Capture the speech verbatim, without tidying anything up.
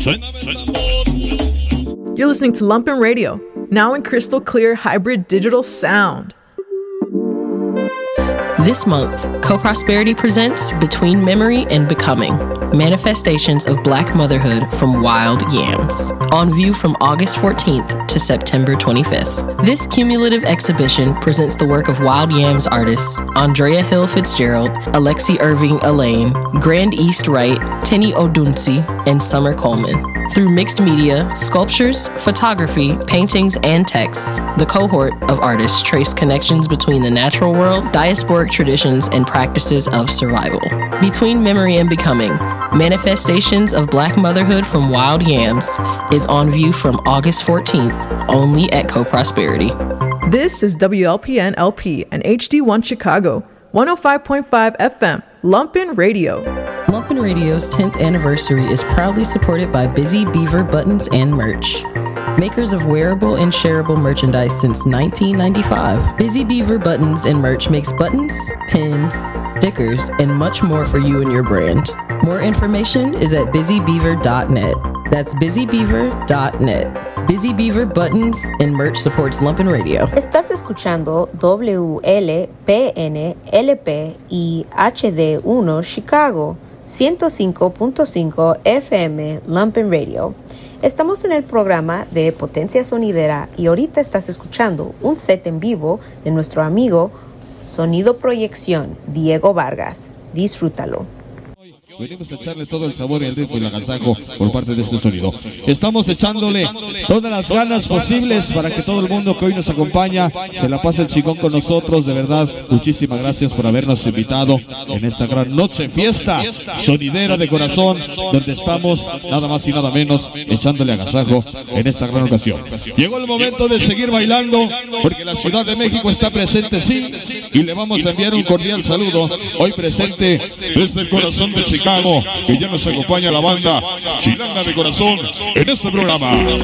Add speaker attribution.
Speaker 1: You're listening to Lumpen Radio, now in crystal clear hybrid digital sound.
Speaker 2: This month, Co-Prosperity presents Between Memory and Becoming, Manifestations of Black Motherhood from Wild Yams, on view from August fourteenth to September twenty-fifth. This cumulative exhibition presents the work of Wild Yams artists Andrea Hill Fitzgerald, Alexi Irving Elaine, Grand East Wright, Tenny Odunsi, and Summer Coleman. Through mixed media, sculptures, photography, paintings, and texts, the cohort of artists trace connections between the natural world, diasporic traditions, and practices of survival. Between Memory and Becoming, Manifestations of Black Motherhood from Wild Yams is on view from August fourteenth, only at Co-Prosperity.
Speaker 1: This is W L P N L P and H D one Chicago, one oh five point five F M, Lumpen Radio.
Speaker 2: Lumpen Radio's tenth anniversary is proudly supported by Busy Beaver Buttons and Merch, makers of wearable and shareable merchandise since nineteen ninety-five. Busy Beaver Buttons and Merch makes buttons, pins, stickers, and much more for you and your brand. More information is at busy beaver dot net. That's busy beaver dot net. Busy Beaver Buttons and Merch supports Lumpen Radio.
Speaker 3: Estás escuchando W L P N L P y H D uno Chicago, ciento cinco punto cinco F M Lumpen Radio. Estamos en el programa de Potencia Sonidera y ahorita estás escuchando un set en vivo de nuestro amigo Sonido Proyección, Diego Vargas. Disfrútalo.
Speaker 4: Venimos a echarle todo el sabor y el ritmo y el agasajo por parte de este sonido. Estamos echándole todas las ganas posibles para que todo el mundo que hoy nos acompaña se la pase el chingón con nosotros. De verdad, muchísimas gracias por habernos invitado en esta gran noche fiesta sonidera de corazón, donde estamos nada más y nada menos echándole agasajo en esta gran ocasión. Llegó el momento de seguir bailando porque la Ciudad de México está presente, sí, y le vamos a enviar un cordial saludo hoy presente desde el corazón de Chicago, que ya nos acompaña la banda Chilanga de Corazón en este programa.